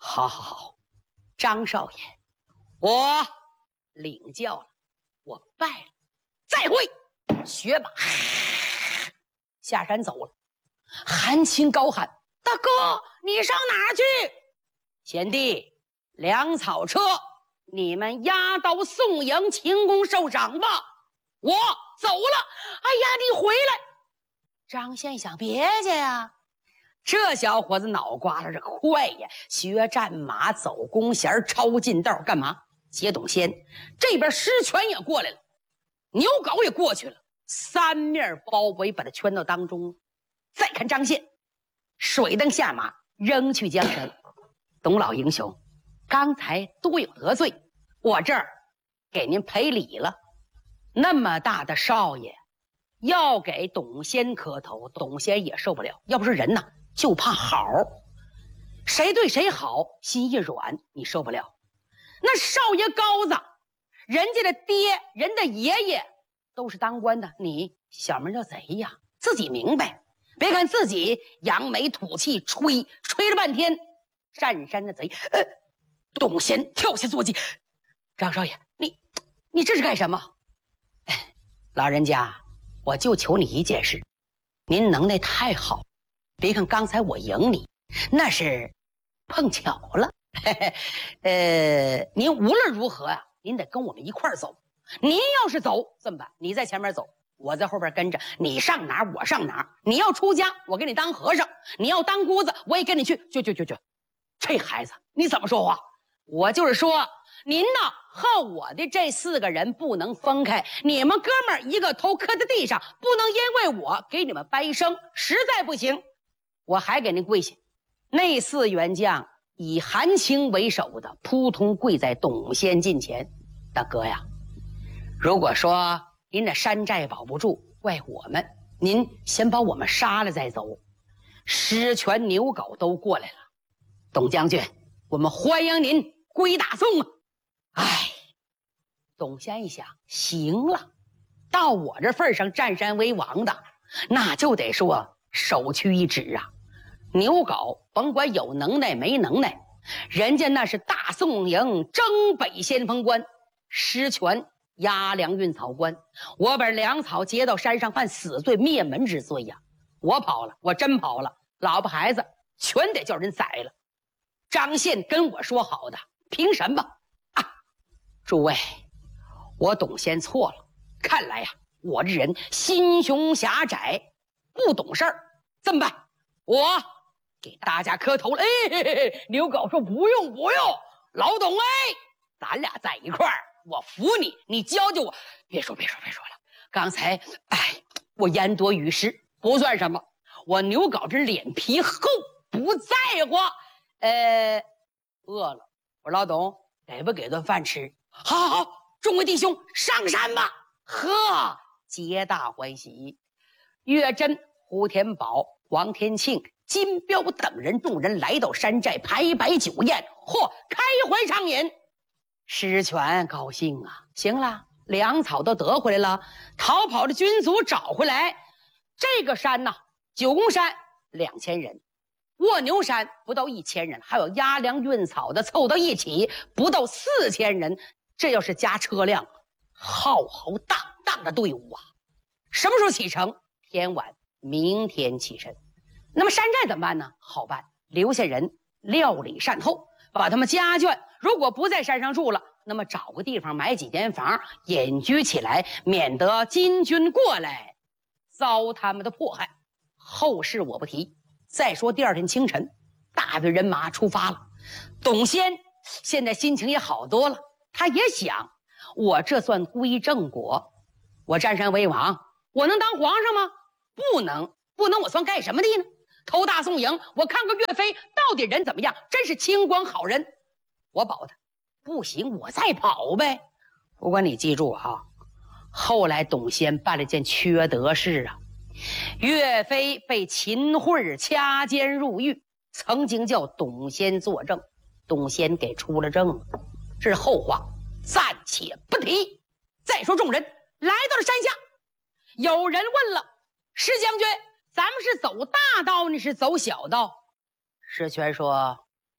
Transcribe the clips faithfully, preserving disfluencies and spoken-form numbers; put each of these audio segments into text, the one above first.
好好好，张少爷，我领教了，我拜了，再会。学马下山走了。韩青高喊：“大哥，你上哪儿去？”贤弟，粮草车，你们押到宋营秦宫受赏吧。我走了。哎呀，你回来！张先想别介呀。这小伙子脑瓜子是快呀，学战马，走弓弦，抄近道，干嘛？接董先。这边狮权也过来了，牛皋也过去了，三面包围，把他圈到当中。再看张宪，水灯下马，扔去缰绳。董老英雄，刚才多有得罪，我这儿给您赔礼了。那么大的少爷，要给董先磕头，董先也受不了。要不是人呐，就怕好，谁对谁好，心一软，你受不了。那少爷高子，人家的爹，人的爷爷都是当官的，你小名叫贼呀，自己明白。别看自己扬眉吐气，吹吹了半天，占山的贼。呃，董贤跳下坐骑，张少爷，你你这是干什么？哎，老人家，我就求你一件事，您能耐太好，别看刚才我赢你，那是碰巧了。嘿嘿，呃，您无论如何啊，您得跟我们一块儿走。您要是走，这么办？你在前面走，我在后边跟着，你上哪儿我上哪儿。你要出家，我给你当和尚；你要当姑子，我也跟你去。去去去去，这孩子你怎么说话？我就是说，您呢和我的这四个人不能分开，你们哥们儿一个头磕在地上，不能因为我给你们掰生，实在不行，我还给您跪下。那四员将以韩青为首的，扑通跪在董先近前。大哥呀，如果说您的山寨保不住，怪我们，您先把我们杀了再走。狮权牛皋都过来了，董将军，我们欢迎您归大宋啊！哎，董先一想，行了，到我这份上占山为王的，那就得说首屈一指啊。牛皋甭管有能耐没能耐，人家那是大宋营征北先锋官，狮权押粮运草官，我把粮草接到山上，犯死罪灭门之罪呀！我跑了，我真跑了，老婆孩子全得叫人宰了。张宪跟我说好的，凭什么啊？诸位，我董先错了，看来呀，我这人心胸狭窄，不懂事儿。这么办？我给大家磕头了。哎，嘿嘿嘿，牛皋说不用不用，老董哎，咱俩在一块儿，我服你，你教教我。别说别说别说了，刚才哎，我言多语失，不算什么。我牛皋这脸皮厚，不在乎。呃，饿了，我说老董，给不给顿饭吃？好好好，众位弟兄上山吧。呵，皆大欢喜。岳真、胡天宝、黄天庆、金彪等人众人来到山寨，排摆酒宴，嚯，开怀畅饮。狮权高兴啊，行了，粮草都得回来了，逃跑的军卒找回来。这个山呢，九宫山两千人，卧牛山不到一千人，还有押粮运草的凑到一起不到四千人。这要是加车辆，浩浩荡荡的队伍啊！什么时候启程？天晚，明天起身。那么山寨怎么办呢？好办，留下人料理善后，把他们家眷如果不在山上住了，那么找个地方买几间房隐居起来，免得金军过来遭他们的迫害。后事我不提。再说第二天清晨，大队人马出发了。董先现在心情也好多了，他也想，我这算归正果，我占山为王，我能当皇上吗？不能，不能，我算干什么的呢？投大宋营，我看个岳飞到底人怎么样，真是清官好人，我保他。不行，我再跑呗。不过你记住啊，后来董先办了件缺德事啊，岳飞被秦桧掐奸入狱，曾经叫董先作证，董先给出了证了，这是后话，暂且不提。再说众人来到了山下，有人问了，石将军，咱们是走大道呢，是走小道？石权说，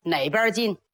哪边近？